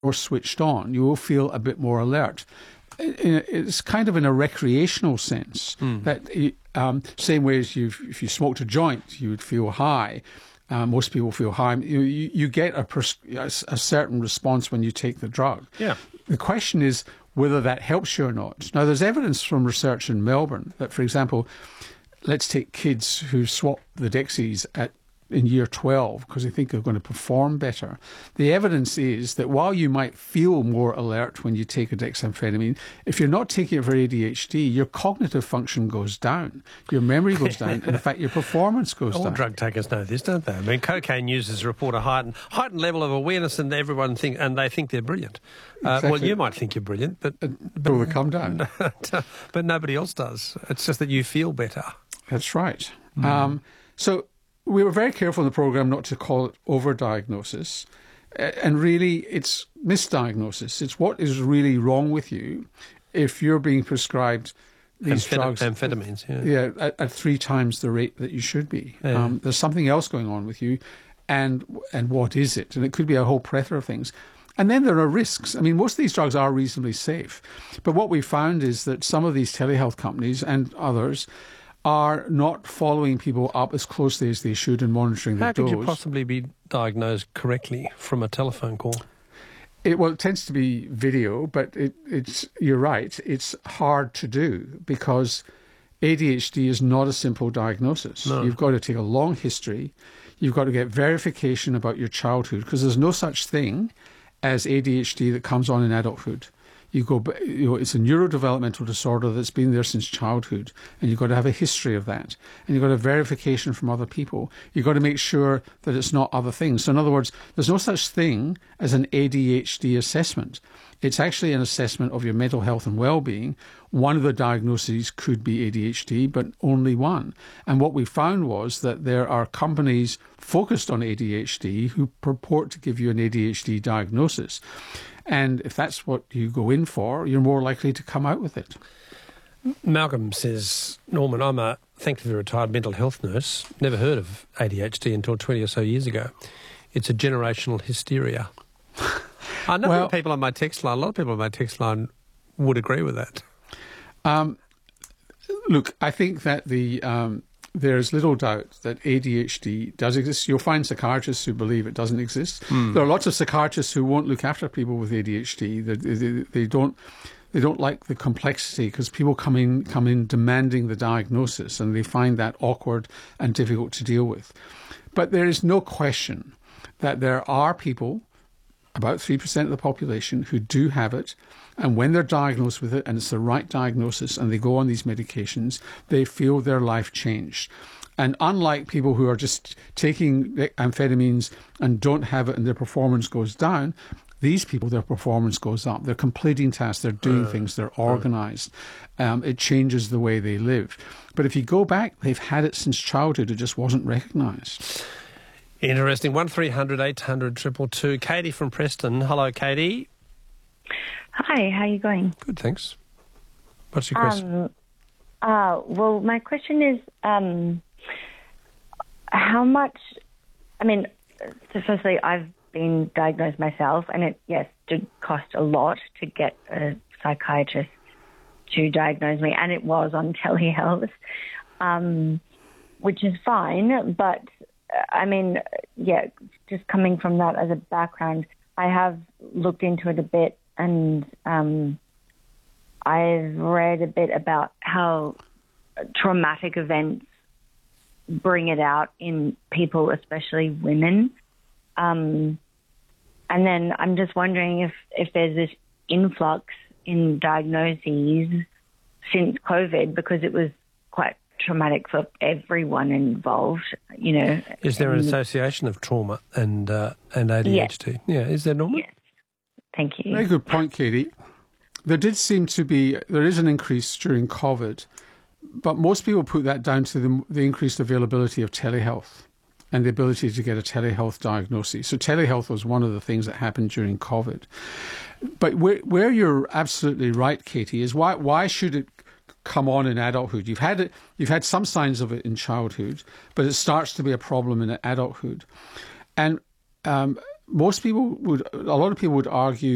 more switched on. You will feel a bit more alert. It's kind of in a recreational sense that same way as if you smoked a joint, you would feel high. Most people feel high. You get a certain response when you take the drug. Yeah. The question is whether that helps you or not. Now, there's evidence from research in Melbourne that, for example, let's take kids who swap the Dexies in year 12 because they think they're going to perform better. The evidence is that while you might feel more alert when you take a dexamphetamine, if you're not taking it for ADHD, your cognitive function goes down, your memory goes down, and in fact your performance goes down. All drug takers know this, don't they? I mean, cocaine users report a heightened level of awareness, and they think they're brilliant. Exactly. Well, you might think you're brilliant, but will they come down? But nobody else does. It's just that you feel better. That's right. So we were very careful in the programme not to call it overdiagnosis. And really, it's misdiagnosis. It's what is really wrong with you if you're being prescribed these drugs. Amphetamines, at 3 times the rate that you should be. Yeah. There's something else going on with you. And what is it? And it could be a whole plethora of things. And then there are risks. I mean, most of these drugs are reasonably safe. But what we found is that some of these telehealth companies and others are not following people up as closely as they should and monitoring the dose. How could you possibly be diagnosed correctly from a telephone call? It tends to be video, but you're right, it's hard to do because ADHD is not a simple diagnosis. No. You've got to take a long history. You've got to get verification about your childhood because there's no such thing as ADHD that comes on in adulthood. It's a neurodevelopmental disorder that's been there since childhood, and you've got to have a history of that, and you've got to have verification from other people. You've got to make sure that it's not other things. So in other words, there's no such thing as an ADHD assessment. It's actually an assessment of your mental health and well-being. One of the diagnoses could be ADHD, but only one. And what we found was that there are companies focused on ADHD who purport to give you an ADHD diagnosis. And if that's what you go in for, you're more likely to come out with it. Malcolm says, Norman, I'm a thankfully retired mental health nurse. Never heard of ADHD until 20 or so years ago. It's a generational hysteria. I know a lot of people on my text line would agree with that. Look, I think that there's little doubt that ADHD does exist. You'll find psychiatrists who believe it doesn't exist. There are lots of psychiatrists who won't look after people with ADHD. They don't like the complexity because people come in demanding the diagnosis, and they find that awkward and difficult to deal with. But there is no question that there are people, about 3% of the population, who do have it, and when they're diagnosed with it and it's the right diagnosis and they go on these medications, they feel their life changed. And unlike people who are just taking amphetamines and don't have it and their performance goes down, these people, their performance goes up. They're completing tasks, they're doing things, they're organised. It changes the way they live. But if you go back, they've had it since childhood, it just wasn't recognised. Interesting. 1300 800 222. Katie from Preston. Hello, Katie. Hi, how are you going? Good, thanks. What's your question? Well, my question is how much, so firstly, I've been diagnosed myself, and it did cost a lot to get a psychiatrist to diagnose me, and it was on telehealth, which is fine, but just coming from that as a background, I have looked into it a bit, and I've read a bit about how traumatic events bring it out in people, especially women. And then I'm just wondering if there's this influx in diagnoses since COVID, because it was quite traumatic for everyone involved, Is there an association of trauma and ADHD? Yeah, is there, Norman? Yes. Thank you. Very good point, Katie. There is an increase during COVID, but most people put that down to the increased availability of telehealth and the ability to get a telehealth diagnosis. So telehealth was one of the things that happened during COVID. But where you're absolutely right, Katie, is why should it come on in adulthood? You've had some signs of it in childhood, but it starts to be a problem in adulthood. And a lot of people would argue